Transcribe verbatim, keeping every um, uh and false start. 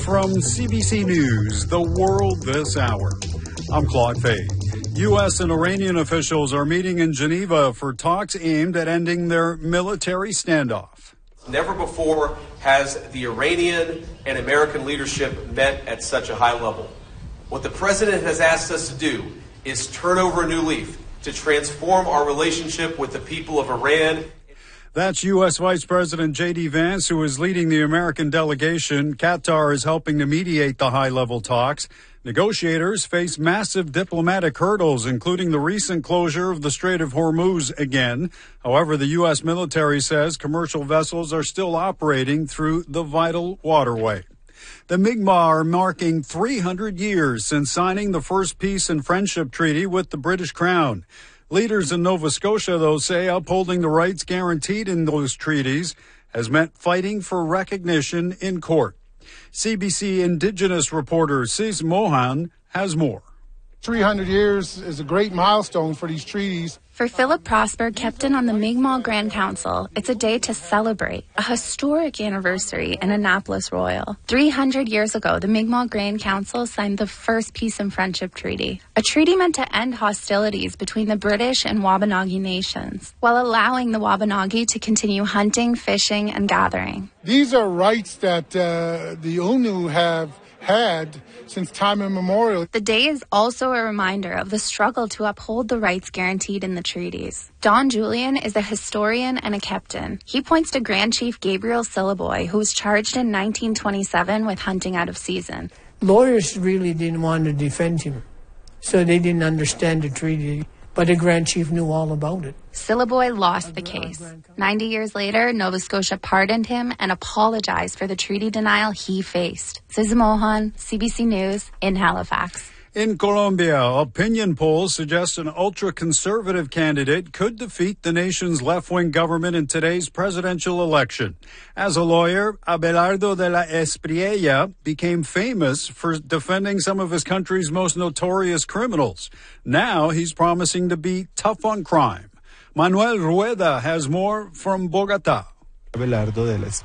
From C B C News, The World This Hour, I'm Claude Fay. U S and Iranian officials are meeting in Geneva for talks aimed at ending their military standoff. Never before has the Iranian and American leadership met at such a high level. What the president has asked us to do is turn over a new leaf, to transform our relationship with the people of Iran. That's U S Vice President J D Vance, who is leading the American delegation. Qatar is helping to mediate the high-level talks. Negotiators face massive diplomatic hurdles, including the recent closure of the Strait of Hormuz again. However, the U S military says commercial vessels are still operating through the vital waterway. The Mi'kmaq are marking three hundred years since signing the first peace and friendship treaty with the British Crown. Leaders in Nova Scotia, though, say upholding the rights guaranteed in those treaties has meant fighting for recognition in court. C B C Indigenous reporter Sis Mohan has more. three hundred years is a great milestone for these treaties. For Philip Prosper, captain on the Mi'kmaq Grand Council, it's a day to celebrate a historic anniversary in Annapolis Royal. three hundred years ago, the Mi'kmaq Grand Council signed the first Peace and Friendship Treaty, a treaty meant to end hostilities between the British and Wabanagi nations, while allowing the Wabanagi to continue hunting, fishing, and gathering. These are rights that uh, the Unu have had since time immemorial. The day is also a reminder of the struggle to uphold the rights guaranteed in the treaties. Don Julian is a historian and a captain. He points to Grand Chief Gabriel Syliboy, who was charged in nineteen twenty-seven with hunting out of season. Lawyers really didn't want to defend him, so they didn't understand the treaty, but the Grand Chief knew all about it. Syliboy lost the case. Ninety years later, Nova Scotia pardoned him and apologized for the treaty denial he faced. Sis Mohan, C B C News, in Halifax. In Colombia, opinion polls suggest an ultra-conservative candidate could defeat the nation's left-wing government in today's presidential election. As a lawyer, Abelardo de la Espriella became famous for defending some of his country's most notorious criminals. Now he's promising to be tough on crime. Manuel Rueda has more from Bogotá. Abelardo de la